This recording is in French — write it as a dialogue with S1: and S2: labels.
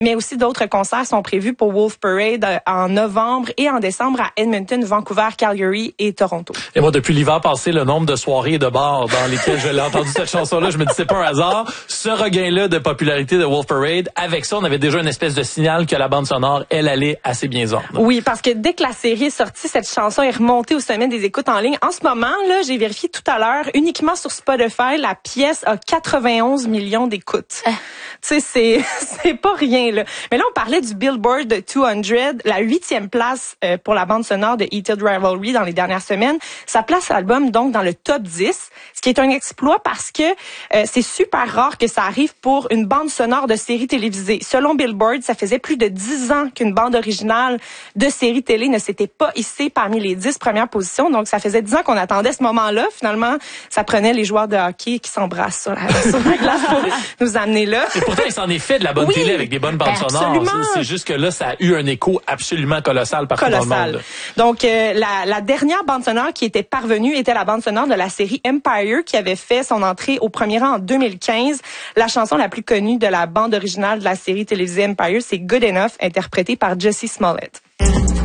S1: Mais aussi d'autres concerts sont prévus pour Wolf Parade en novembre et en décembre à Edmonton, Vancouver, Calgary et Toronto.
S2: Et moi, depuis l'hiver passé, le nombre de soirées et de bars dans lesquelles je l'ai entendu cette chanson-là, je me dis c'est pas un hasard. Ce regain-là de popularité de Wolf Parade, avec ça, on avait déjà une espèce de signal que la bande sonore, elle allait assez bien vendre.
S1: Oui, parce que dès que la série est sortie, cette chanson est remontée au sommet des écoutes en ligne. En ce moment, là, j'ai vérifié tout à l'heure, uniquement sur Spotify, la pièce a 91 millions d'écoutes. Tu sais, c'est pas rien, là. Mais là, on parlait du Billboard 200, la 8e place pour la bande sonore de Heated Rivalry dans les dernières semaines. Ça place l'album, donc, dans le top 10, ce qui est un exploit parce que c'est super rare que ça arrive pour une bande sonore de série télévisée. Selon Billboard, ça faisait plus de 10 ans qu'une bande originale de série télé ne s'était pas hissée parmi les 10 premières positions. Donc, ça faisait 10 ans qu'on attendait ce moment-là. Finalement, ça prenait les joueurs de hockey qui s'embrassent sur la glace pour nous amener là.
S2: Et pourtant, il s'en est fait de la bonne télé avec des bonnes bandes sonores. C'est juste que là, ça a eu un écho absolument colossal partout dans le monde.
S1: Donc, la dernière bande sonore qui était parvenue était la bande sonore de la série Empire qui avait fait son entrée au premier rang en 2015. La chanson la plus connue de la bande originale de la série télévisée Empire, c'est Good Enough, interprétée par Jussie Smollett.